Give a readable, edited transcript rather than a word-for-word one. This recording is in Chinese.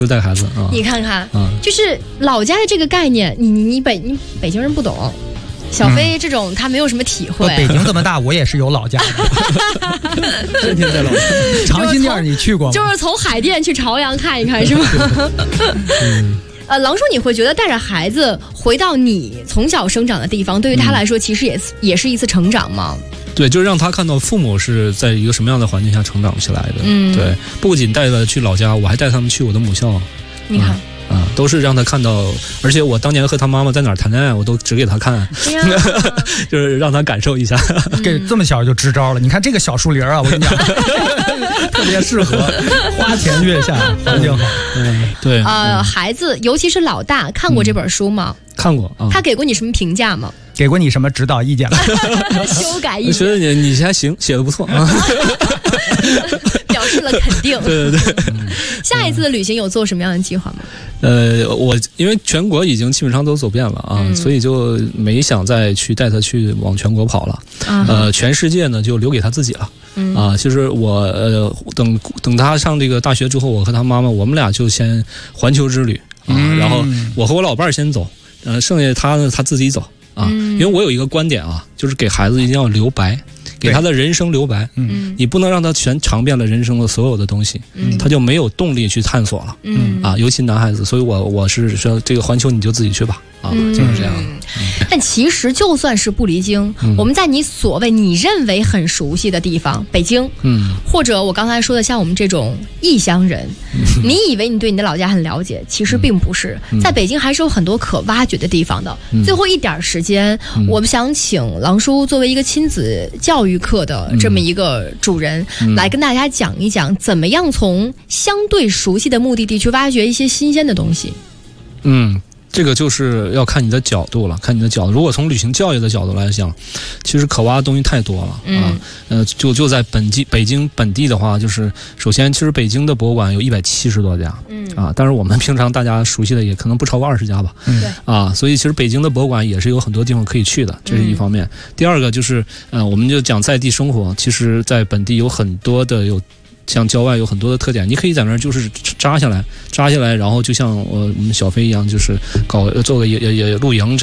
就带孩子啊。 你看看，就是老家的这个概念，你北京人不懂。小飞这种他没有什么体会。 北京这么大，我也是有老家的。 天天在老家。 长辛店你去过吗？ 就是从海淀去朝阳看一看，是吗？郎叔，你会觉得带着孩子回到你从小生长的地方，对于他来说，其实也是一次成长吗？ 对，就是让他看到父母是在一个什么样的环境下成长起来的。对，不仅带他去老家，我还带他们去我的母校。 你看。 都是让他看到，而且我当年和他妈妈在哪儿谈恋爱，我都指给他看，就是让他感受一下。 给这么小就支招了，你看这个小树林啊，我跟你讲，特别适合花前月下，环境好。 对。 孩子，尤其是老大，看过这本书吗？ 看过啊。 他给过你什么评价吗？ 给过你什么指导意见吗？ 修改意见。 我觉得你还行，写的不错啊。 表示了肯定。 对。 下一次的旅行有做什么样的计划吗？ 我因为全国已经基本上都走遍了啊，所以就没想再去带他去往全国跑了。全世界呢就留给他自己了。其实我等他上这个大学之后，我和他妈妈我们俩就先环球之旅啊，然后我和我老伴儿先走，剩下他呢他自己走啊。因为我有一个观点啊，就是给孩子一定要留白。给他的人生留白，你不能让他全尝遍了人生的所有的东西，他就没有动力去探索了。尤其男孩子，所以我是说，这个环球你就自己去吧。就是这样。 但其实就算是不离京，我们在你所谓你认为很熟悉的地方，北京，或者我刚才说的像我们这种异乡人，你以为你对你的老家很了解，其实并不是。在北京还是有很多可挖掘的地方的。最后一点时间，我们想请郎叔作为一个亲子教育课的这么一个主人，来跟大家讲一讲，怎么样从相对熟悉的目的地去挖掘一些新鲜的东西。 这个就是要看你的角度了，看你的角度。如果从旅行教育的角度来讲，其实可挖的东西太多了就在北京本地的话，就是首先，其实北京的博物馆有170多家，但是我们平常大家熟悉的也可能不超过20家吧，所以其实北京的博物馆也是有很多地方可以去的，这是一方面。第二个就是我们就讲在地生活，其实在本地有很多的像郊外有很多的特点，你可以在那儿就是扎下来，然后就像我们小飞一样，就是做个也露营。